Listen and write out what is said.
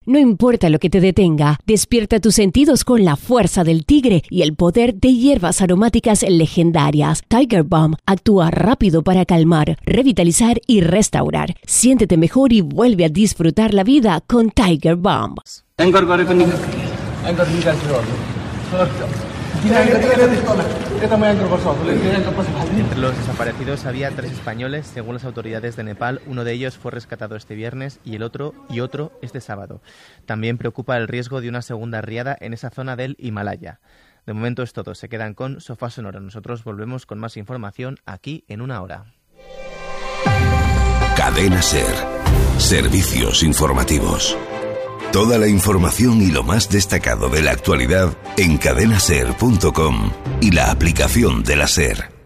No importa lo que te detenga, despierta tus sentidos con la fuerza del tigre y el poder de hierbas aromáticas legendarias. Tiger Balm actúa rápido para calmar, revitalizar y restaurar. Siéntete mejor y vuelve a disfrutar la vida con Tiger Balm. Entre los desaparecidos había 3 españoles, según las autoridades de Nepal. Uno de ellos fue rescatado este viernes y otro este sábado. También preocupa el riesgo de una segunda riada en esa zona del Himalaya. De momento es todo. Se quedan con Sofá Sonoro. Nosotros volvemos con más información aquí en una hora. Cadena SER. Servicios informativos. Toda la información y lo más destacado de la actualidad en cadenaser.com y la aplicación de la SER.